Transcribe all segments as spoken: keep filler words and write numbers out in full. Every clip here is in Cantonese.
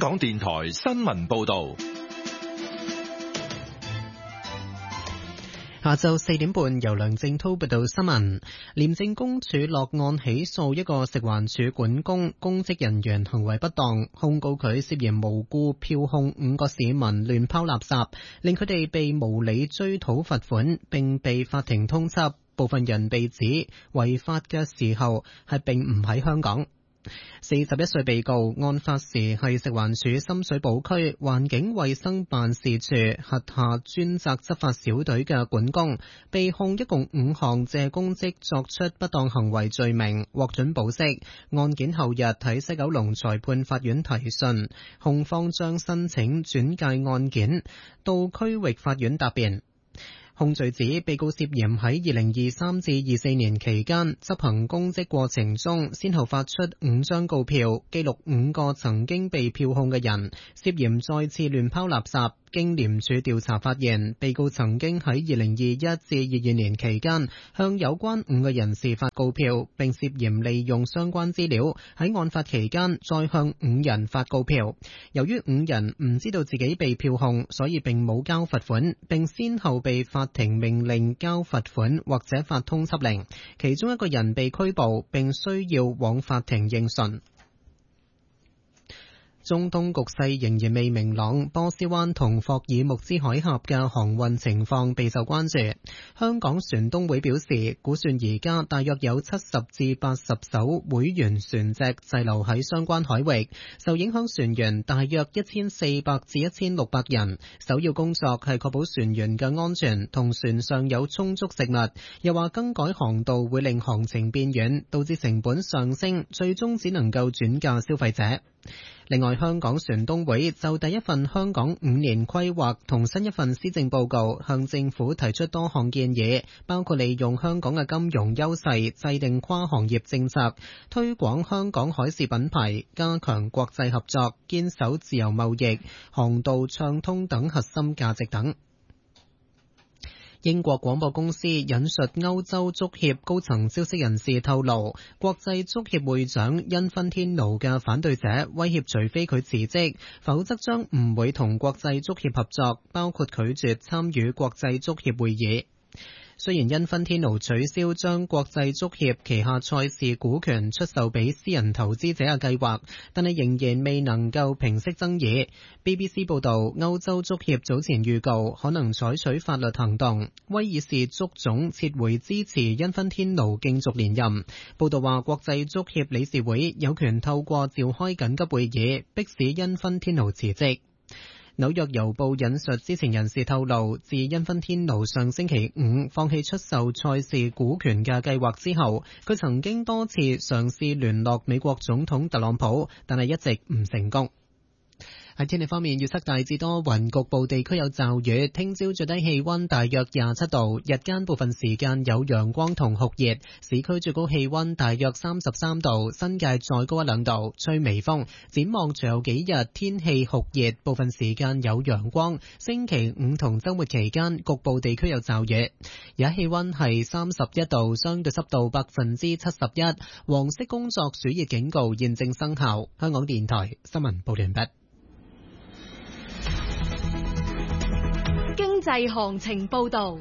港電台新聞報道。 下晝四點半，由梁正濤報道新聞。廉政公署落案起訴一個食環署管工公職人員行為不當，控告佢涉嫌無故票控五個市民亂拋垃圾，令佢哋被無理追討罰款，並被法庭通緝。部分人被指違法嘅時候係並唔喺香港。四十一歲被告案發時係食環署深水埗區環境衛生辦事處轄下專責執法小隊嘅管工，被控一共五項借公職作出不當行為罪名，獲准保釋。案件後日喺西九龍裁判法院提訊，控方將申請轉介案件到區域法院答辯。控罪指被告涉嫌喺二零二三至二四年期間執行公職過程中，先後發出五張告票，記錄五個曾經被票控嘅人涉嫌再次亂拋垃圾。經廉署調查發現，被告曾經喺二零二一至二二年期間向有關五個人士發告票，並涉嫌利用相關資料喺案發期間再向五人發告票。由於五人唔知道自己被票控，所以並冇交罰款，並先後被法庭命令交罰款或者發通緝令。其中一個人被拘捕，並需要往法庭應訊。中東局勢仍然未明朗，波斯灣同霍爾木茲海峽嘅航運情況備受關注。香港船東會表示，估算而家大約有七十至八十艘會員船隻滯留喺相關海域，受影響船員大約一千四百至一千六百人。首要工作係確保船員嘅安全同船上有充足食物。又話更改航道會令航程變遠，導致成本上升，最終只能夠轉嫁消費者。另外，香港船東會就第一份香港五年規劃同新一份施政報告向政府提出多項建議，包括利用香港嘅金融優勢制定跨行業政策，推廣香港海事品牌，加強國際合作，堅守自由貿易、航道暢通等核心價值等。英國廣播公司引述歐洲足協高層消息人士透露，國際足協會長因芬天奴嘅反對者威脅，除非佢辭職，否則將唔會同國際足協合作，包括拒絕參與國際足協會議。雖然因芬天奴取消將國際足協旗下賽事股權出售俾私人投資者嘅計劃，但係仍然未能夠平息爭議。B B C 報道，歐洲足協早前預告可能採取法律行動，威爾士足總撤回支持因芬天奴競逐連任。報道話，國際足協理事會有權透過召開緊急會議，迫使因芬天奴辭職。紐約郵報引述知情人士透露，自因芬天奴上星期五放棄出售賽事股權嘅計劃之後，佢曾經多次嘗試聯絡美國總統特朗普，但係一直唔成功。喺天氣方面，預測大致多雲，局部地區有驟雨。聽朝最低氣溫大約廿七度，日間部分時間有陽光同酷熱。市區最高氣溫大約三十三度，新界再高一兩度，吹微風。展望隨後幾日天氣酷熱，部分時間有陽光。星期五同周末期間，局部地區有驟雨。而家氣溫係三十一度，相對濕度百分之七十一。黃色工作暑熱警告現正生效。香港電台新聞報完畢。 經濟行情報道。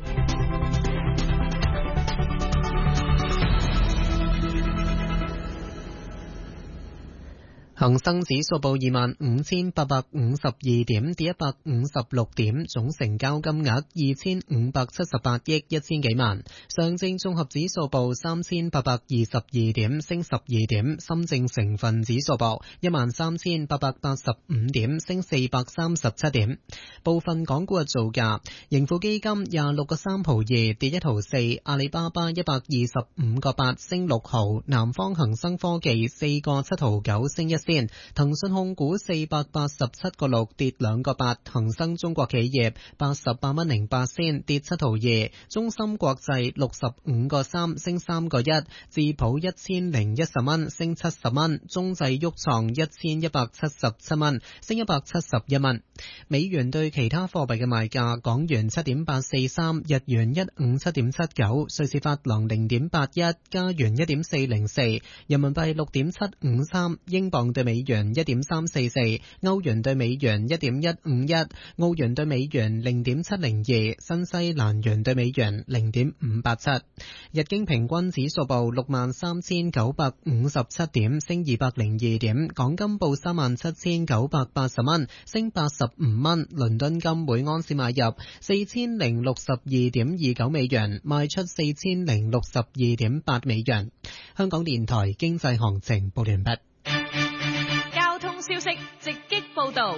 恒生指數報二萬五千八百五十二點，跌一百五十六點，總成交金額二千五百七十八億一千幾萬。上證綜合指數報三千八百二十二點，升十二點。深證成分指數報一萬三千八百八十五點，升四百三十七點。部分港股嘅造價：盈富基金廿六個三毫二，跌一毫四；阿里巴巴一百二十五個八，升六毫；南方恒生科技四個七毫九，升一仙。騰訊控股四百八十七個六，跌兩個八；恒生中國企業八十八蚊零八仙，跌七毫二；中芯國際六十五個三，升三個一；智普一千零一十蚊，升七十蚊；中製鬱創一千一百七十七蚊，升一百七十一蚊。美元對其他貨幣嘅賣價：港元七點八四三，日元一五七點七九，瑞士法郎零點八一，加元一點四零四，人民幣六點七五三，英鎊對美元一點三四四，歐元對美元一點一五一，澳元對美元零點七零二，新西蘭元對美元零點五八七。日經平均指數報六萬三千九百五十七點，升二百零二點。港金報三萬七千九百八十蚊，升八十五蚊。倫敦金每安士買入四千零六十二點二九美元，賣出四千零六十二點八美元。香港電台經濟行情報完畢。 交通消息直擊報道。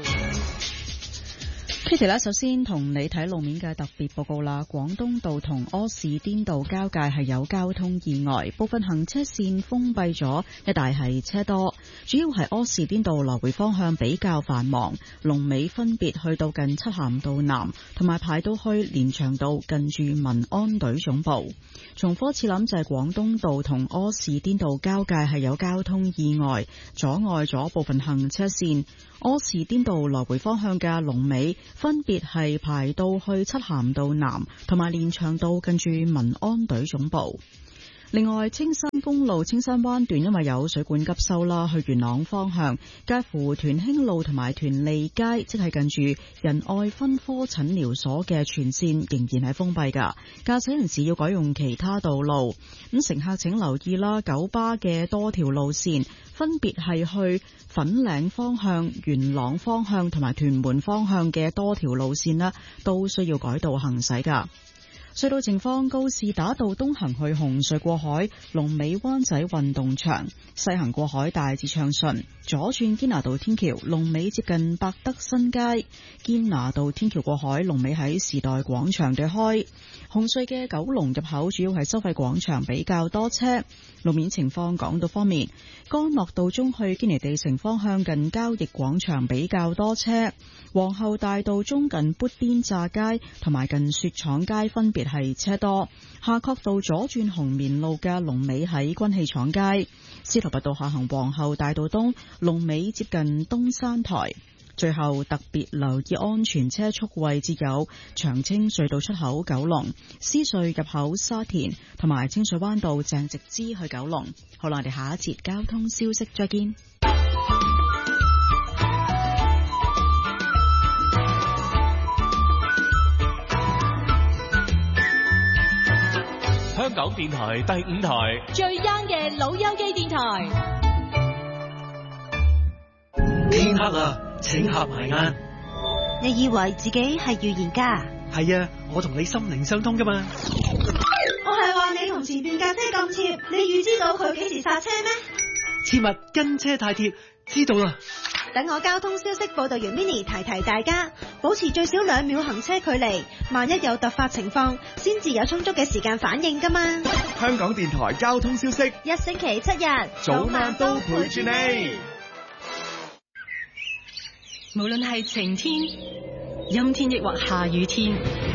Kitty 咧，首先同你睇路面嘅特別報告啦。廣東道同柯士甸道交界係有交通意外，部分行車線封閉咗，一帶係車多。主要係柯士甸道來回方向比較繁忙，龍尾分別去到近漆咸道南，同埋排到去連翔道近住民安隊總部。重複次諗就係廣東道同柯士甸道交界係有交通意外，阻礙咗部分行車線。柯士甸道來回方向嘅龍尾分別係排到去漆咸道南同埋連翔道近住民安隊總部。另外，青山公路青山灣段因為有水管急修啦，去元朗方向介乎屯興路同埋屯利街，即係近住仁愛分科診療所嘅全線仍然係封閉噶，駕駛人士要改用其他道路。咁乘客請留意啦，九巴嘅多條路線分別係去粉嶺方向、元朗方向同埋屯門方向嘅多條路線呢，都需要改道行駛噶。隧道情況：告士打道東行去紅隧過海，龍尾灣仔運動場；西行過海大致暢順。左轉堅拿道天橋，龍尾接近百德新街；堅拿道天橋過海，龍尾喺時代廣場對開。紅隧嘅九龍入口主要係收費廣場比較多車。路面情況：港島方面，干諾道中去堅尼地城方向近交易廣場比較多車。皇后大道中近砵甸乍街同埋近雪廠街分別係車多。夏慤道左轉紅棉路嘅龍尾喺軍器廠街。司徒拔道下行皇后大道東龍尾接近東山台。最後特別留意安全車速位置有長青隧道出口九龍、獅隧入口沙田同埋清水灣道鄭直支去九龍。好啦，我哋下一節交通消息再見。 香港電台第五台最 young 嘅老友記電台。 天黑啦，請合埋眼。 你以為自己係預言家？ 係啊，我同你心靈相通噶嘛。 我係話你同前邊架車咁貼，你預知到佢幾時剎車咩？ 切勿跟車太貼，知道啦。 等我交通消息報道員 Mini 提提大家，保持最少兩秒行車距離，萬一有突發情況，先至有充足嘅時間反應噶嘛。 香港電台交通消息， 一星期七日， 早晚都陪住你。 無論係晴天、陰天抑或下雨天，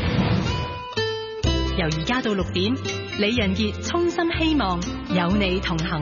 由而家到六點，李仁傑衷心希望有你同行。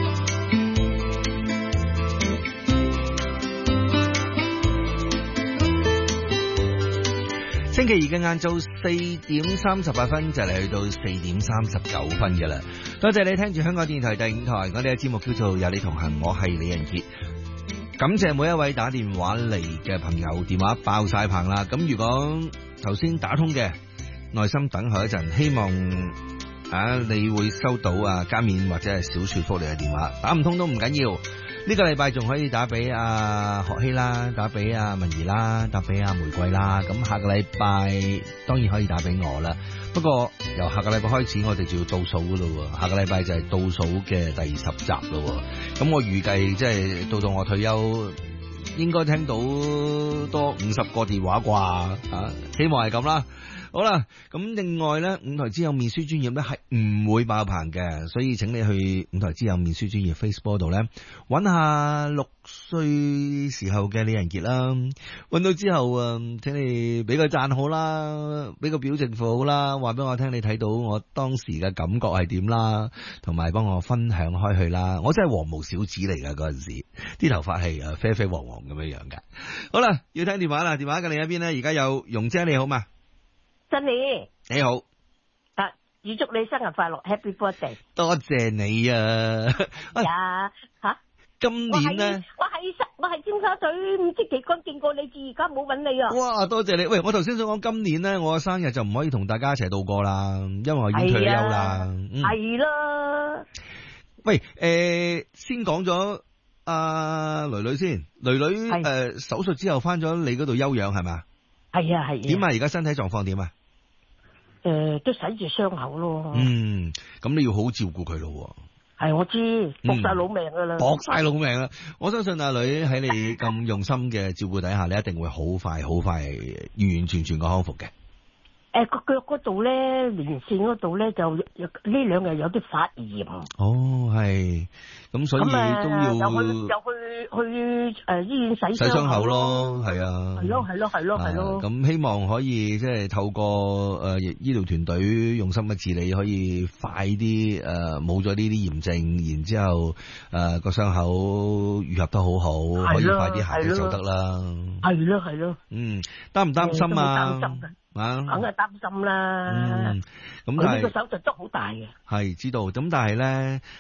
星期二嘅晏晝四點三十八分就嚟去到四點三十九分嘅啦。多謝你聽住香港電台第五台，我哋嘅節目叫做有你同行，我係李仁傑。感謝每一位打電話嚟嘅朋友，電話爆晒棚啦。咁如果頭先打通嘅，耐心等候一陣，希望啊你會收到啊加冕或者係小說福利嘅電話。打唔通都唔緊要，呢個禮拜仲可以打俾阿學希啦，打俾阿文儀啦，打俾阿玫瑰啦。咁下個禮拜當然可以打俾我啦。不過由下個禮拜開始，我哋就要倒數噶咯。下個禮拜就係倒數嘅第十集咯。咁我預計即係到到我退休，應該聽到多五十個電話啩啊！希望係咁啦。好啦，咁另外咧，五台之友面書專頁咧係唔會爆棚嘅，所以請你去五台之友面書專頁 Facebook 度咧揾下六歲時候嘅李仁傑啦，揾到之後啊，請你俾個讚好啦，俾個表情符好啦，話俾我聽你睇到我當時嘅感覺係點啦，同埋幫我分享開去啦。我真係黃毛小子嚟噶，嗰陣時啲頭髮係啊啡啡黃黃咁樣樣噶。好啦，要聽電話啦，電話嘅另一邊咧，而家有容姐，你好嘛？ 新年你好， 啊，預祝你生日快樂 ，Happy Birthday！ 多謝你啊！ 呀吓今年咧， 我係我係尖沙咀唔知幾間見過你，至而家冇揾你啊！ 哇，多謝你。喂，我頭先想講今年咧，我嘅生日就唔可以同大家一齊度過啦，因為我已經退咗休啦。 係啦。 喂，誒、呃，先講咗阿女女先，女女誒、呃、手術之後翻咗你嗰度休養係咪？ 係啊係。 點啊？而家身體狀況點啊？ 誒、呃，都洗住傷口咯。 嗯，咁你要好好照顧佢咯。係， 我知，搏晒老命噶啦， 搏晒老命啦！我相信阿女喺你咁用心嘅照顧底下，你一定會好快、好快、完完全全嘅康復嘅。 誒，個腳嗰度咧，連線嗰度咧，就呢兩日有啲發炎。 哦，係，咁所以都要又去又去去誒醫院洗洗傷口咯，係啊， 係咯係咯係咯係咯。 咁希望可以即係透過誒醫療團隊用心嘅治理，可以快啲誒冇咗呢啲炎症，然之後誒個傷口愈合得好好，可以快啲行就得啦。 係咯係咯。 嗯，擔唔擔心啊？ 啊，梗係擔心啦。 嗯，咁但係呢個手術都好大嘅。 係知道，咁但係咧，